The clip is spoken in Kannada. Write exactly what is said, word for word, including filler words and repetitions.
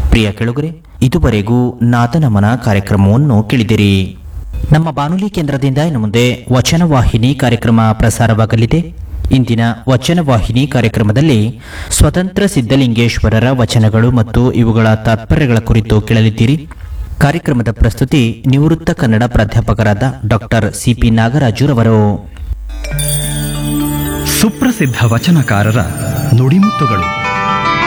ಪ್ರಿಯ ಕೆಳುಗರೆ, ಇದುವರೆಗೂ ನಾದನಮನ ಕಾರ್ಯಕ್ರಮವನ್ನು ಕೇಳಿದಿರಿ. ನಮ್ಮ ಬಾನುಲಿ ಕೇಂದ್ರದಿಂದ ಇನ್ನು ಮುಂದೆ ವಚನವಾಹಿನಿ ಕಾರ್ಯಕ್ರಮ ಪ್ರಸಾರವಾಗಲಿದೆ. ಇಂದಿನ ವಚನವಾಹಿನಿ ಕಾರ್ಯಕ್ರಮದಲ್ಲಿ ಸ್ವತಂತ್ರ ಸಿದ್ಧಲಿಂಗೇಶ್ವರರ ವಚನಗಳು ಮತ್ತು ಇವುಗಳ ತಾತ್ಪರ್ಯಗಳ ಕುರಿತು ಕೇಳಲಿದ್ದೀರಿ. ಕಾರ್ಯಕ್ರಮದ ಪ್ರಸ್ತುತಿ ನಿವೃತ್ತ ಕನ್ನಡ ಪ್ರಾಧ್ಯಾಪಕರಾದ ಡಾಕ್ಟರ್ ಸಿಪಿ ನಾಗರಾಜುರವರು. ಸುಪ್ರಸಿದ್ಧ ವಚನಕಾರರ ನುಡಿಮುತ್ತುಗಳು.